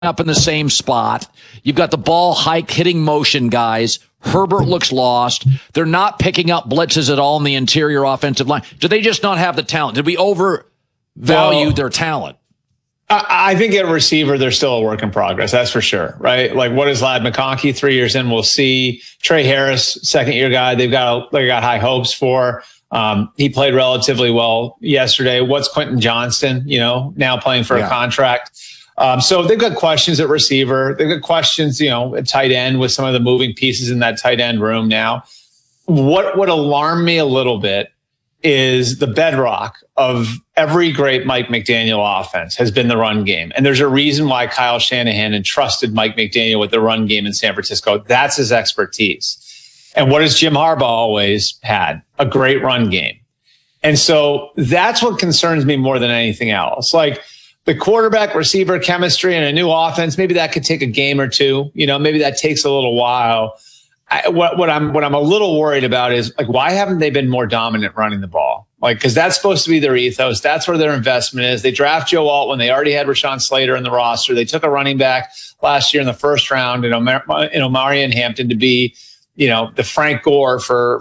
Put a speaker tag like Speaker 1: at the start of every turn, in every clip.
Speaker 1: up in the same spot. You've got the ball hike hitting motion guys. Herbert looks lost. They're not picking up blitzes at all in the interior offensive line. Do they just not have the talent? Did we overvalue their talent?
Speaker 2: I think at receiver, they're still a work in progress. That's for sure, right? Like, what is Ladd McConkey 3 years in? We'll see. Trey Harris, second-year guy, they got high hopes for. He played relatively well yesterday. What's Quentin Johnston, now playing for a contract? So they've got questions at receiver. They've got questions, at tight end with some of the moving pieces in that tight end room now. What would alarm me a little bit is the bedrock of every great Mike McDaniel offense has been the run game. And there's a reason why Kyle Shanahan entrusted Mike McDaniel with the run game in San Francisco. That's his expertise. And what has Jim Harbaugh always had? A great run game. And so that's what concerns me more than anything else. Like the quarterback receiver chemistry and a new offense, maybe that could take a game or two. Maybe that takes a little while. What I'm a little worried about is, like, why haven't they been more dominant running the ball? Like, because that's supposed to be their ethos. That's where their investment is. They draft Joe Alt when they already had Rashawn Slater in the roster. They took a running back last year in the first round in Omarion Hampton to be, the Frank Gore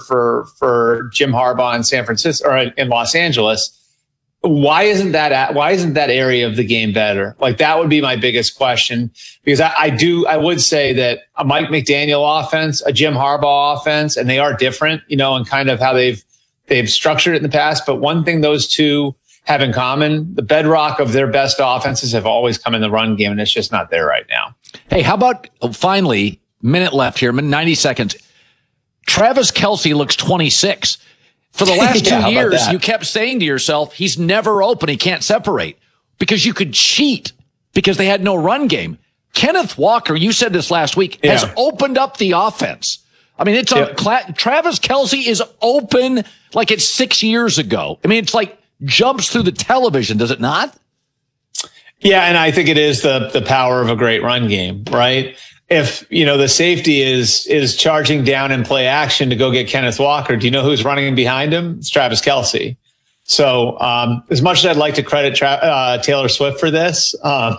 Speaker 2: for Jim Harbaugh in San Francisco or in Los Angeles. Why isn't that area of the game better? Like, that would be my biggest question, because I would say that a Mike McDaniel offense, a Jim Harbaugh offense, and they are different, and kind of how they've structured it in the past. But one thing those two have in common, the bedrock of their best offenses have always come in the run game, and it's just not there right now.
Speaker 1: Hey, how about finally, minute left here, 90 seconds. Travis Kelce looks 26. For the last 2 years, you kept saying to yourself, he's never open. He can't separate, because you could cheat because they had no run game. Kenneth Walker, you said this last week, has opened up the offense. I mean, it's Travis Kelce is open like it's 6 years ago. I mean, it's like jumps through the television, does it not?
Speaker 2: Yeah, and I think it is the power of a great run game, right? If, the safety is charging down in play action to go get Kenneth Walker, do you know who's running behind him? It's Travis Kelce. So as much as I'd like to credit Taylor Swift for this,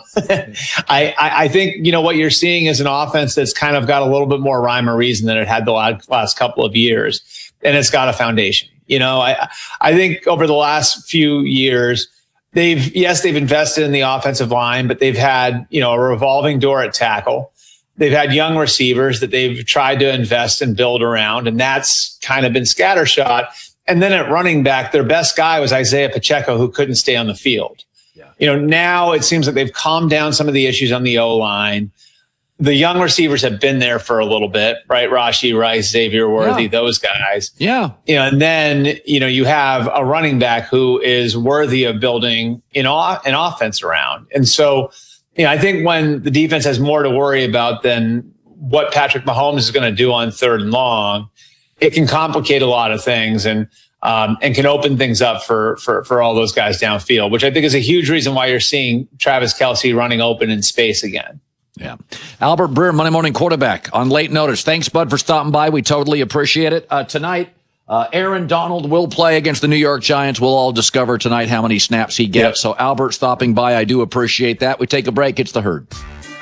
Speaker 2: I think, what you're seeing is an offense that's kind of got a little bit more rhyme or reason than it had the last couple of years. And it's got a foundation. I think over the last few years, they've invested in the offensive line, but they've had, a revolving door at tackle. They've had young receivers that they've tried to invest and build around, and that's kind of been scattershot. And then at running back, their best guy was Isaiah Pacheco, who couldn't stay on the field. Yeah. Now it seems like they've calmed down some of the issues on the O-line. The young receivers have been there for a little bit, right? Rashee Rice, Xavier Worthy, those guys.
Speaker 1: Yeah.
Speaker 2: And then, you have a running back who is worthy of building an offense around. And so, I think when the defense has more to worry about than what Patrick Mahomes is going to do on third and long, it can complicate a lot of things and can open things up for all those guys downfield, which I think is a huge reason why you're seeing Travis Kelce running open in space again.
Speaker 1: Yeah. Albert Breer, Monday Morning Quarterback, on late notice. Thanks, bud, for stopping by. We totally appreciate it. Tonight, Aaron Donald will play against the New York Giants. We'll all discover tonight how many snaps he gets. Yep. So Albert stopping by, I do appreciate that. We take a break. It's The Herd.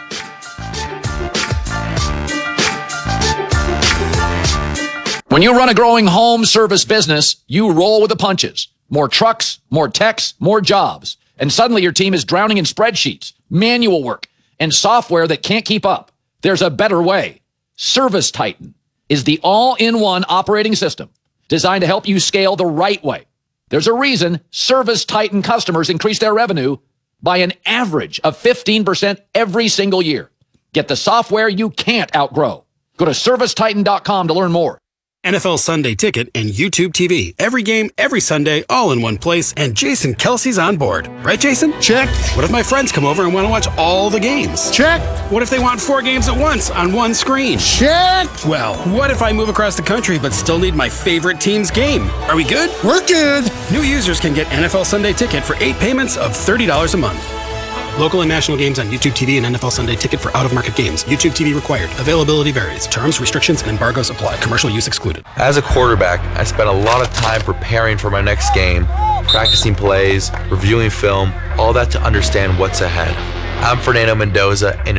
Speaker 1: When you run a growing home service business, you roll with the punches. More trucks, more techs, more jobs. And suddenly your team is drowning in spreadsheets, manual work, and software that can't keep up. There's a better way. Service Titan is the all-in-one operating system designed to help you scale the right way. There's a reason Service Titan customers increase their revenue by an average of 15% every single year. Get the software you can't outgrow. Go to servicetitan.com to learn more.
Speaker 3: NFL Sunday Ticket and YouTube TV. Every game, every Sunday, all in one place. And Jason Kelsey's on board. Right, Jason?
Speaker 4: Check.
Speaker 3: What if my friends come over and want to watch all the games?
Speaker 4: Check.
Speaker 3: What if they want 4 games at once on one screen?
Speaker 4: Check.
Speaker 3: Well, what if I move across the country but still need my favorite team's game? Are we good?
Speaker 4: We're good.
Speaker 3: New users can get NFL Sunday Ticket for 8 payments of $30 a month. Local and national games on YouTube TV and NFL Sunday Ticket for out-of-market games. YouTube TV required. Availability varies. Terms, restrictions, and embargoes apply. Commercial use excluded.
Speaker 5: As a quarterback, I spent a lot of time preparing for my next game, practicing plays, reviewing film, all that to understand what's ahead. I'm Fernando Mendoza, and